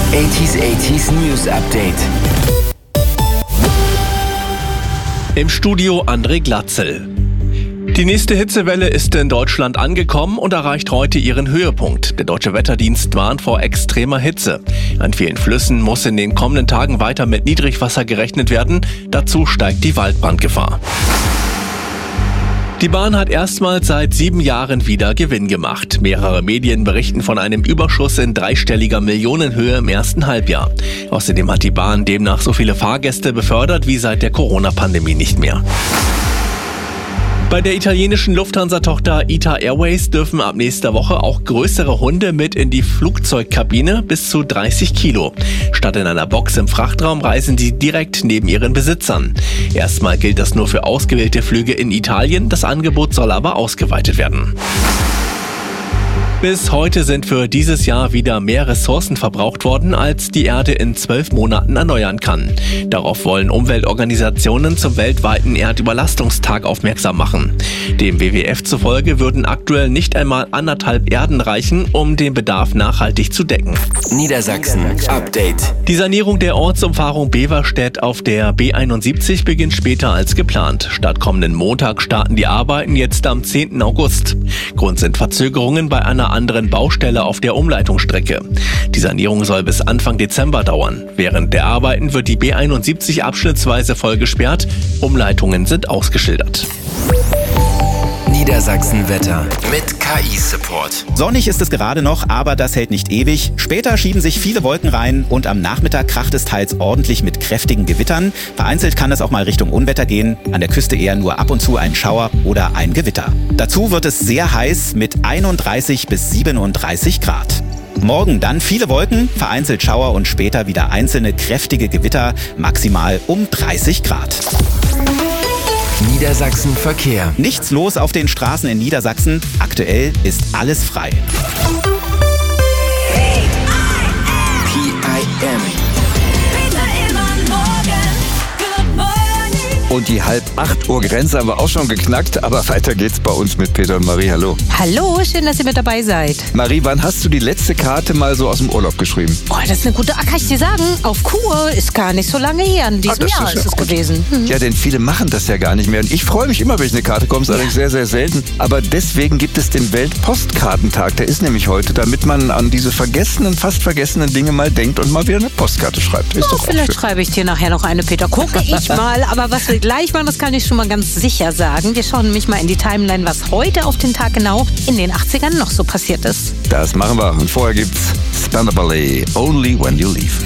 80s News Update. Im Studio André Glatzel. Die nächste Hitzewelle ist in Deutschland angekommen und erreicht heute ihren Höhepunkt. Der Deutsche Wetterdienst warnt vor extremer Hitze. An vielen Flüssen muss in den kommenden Tagen weiter mit Niedrigwasser gerechnet werden. Dazu steigt die Waldbrandgefahr. Die Bahn hat erstmals seit 7 Jahren wieder Gewinn gemacht. Mehrere Medien berichten von einem Überschuss in dreistelliger Millionenhöhe im ersten Halbjahr. Außerdem hat die Bahn demnach so viele Fahrgäste befördert wie seit der Corona-Pandemie nicht mehr. Bei der italienischen Lufthansa-Tochter ITA Airways dürfen ab nächster Woche auch größere Hunde mit in die Flugzeugkabine bis zu 30 Kilo. Statt in einer Box im Frachtraum reisen sie direkt neben ihren Besitzern. Erstmal gilt das nur für ausgewählte Flüge in Italien, das Angebot soll aber ausgeweitet werden. Bis heute sind für dieses Jahr wieder mehr Ressourcen verbraucht worden, als die Erde in 12 Monaten erneuern kann. Darauf wollen Umweltorganisationen zum weltweiten Erdüberlastungstag aufmerksam machen. Dem WWF zufolge würden aktuell nicht einmal 1,5 Erden reichen, um den Bedarf nachhaltig zu decken. Niedersachsen Update. Die Sanierung der Ortsumfahrung Beverstedt auf der B71 beginnt später als geplant. Statt kommenden Montag starten die Arbeiten jetzt am 10. August. Grund sind Verzögerungen bei einer anderen Baustelle auf der Umleitungsstrecke. Die Sanierung soll bis Anfang Dezember dauern. Während der Arbeiten wird die B71 abschnittsweise voll gesperrt. Umleitungen sind ausgeschildert. Niedersachsen Wetter mit KI-Support. Sonnig ist es gerade noch, aber das hält nicht ewig. Später schieben sich viele Wolken rein und am Nachmittag kracht es teils ordentlich mit kräftigen Gewittern. Vereinzelt kann es auch mal Richtung Unwetter gehen. An der Küste eher nur ab und zu ein Schauer oder ein Gewitter. Dazu wird es sehr heiß mit 31 bis 37 Grad. Morgen dann viele Wolken, vereinzelt Schauer und später wieder einzelne kräftige Gewitter, maximal um 30 Grad. Niedersachsen Verkehr. Nichts los auf den Straßen in Niedersachsen. Aktuell ist alles frei. PIM. Und die 7:30 Uhr Grenze haben wir auch schon geknackt, aber weiter geht's bei uns mit Peter und Marie. Hallo. Hallo, schön, dass ihr mit dabei seid. Marie, wann hast du die letzte Karte mal so aus dem Urlaub geschrieben? Oh, das ist eine gute, kann ich dir sagen, auf Kur ist gar nicht so lange her. In diesem Jahr ist es gewesen. Ja, denn viele machen das ja gar nicht mehr. Und ich freue mich immer, wenn ich eine Karte komme, ist allerdings sehr, sehr selten. Aber deswegen gibt es den Weltpostkartentag. Der ist nämlich heute, damit man an diese fast vergessenen Dinge mal denkt und mal wieder eine Postkarte schreibt. Ist doch vielleicht schreibe ich dir nachher noch eine, Peter. Gucke ich mal, aber was wir gleich machen, das kann ich schon mal ganz sicher sagen. Wir schauen nämlich mal in die Timeline, was heute auf den Tag genau in den 80ern noch so passiert ist. Das machen wir. Und vorher gibt's Spanner Ballet, Only When You Leave.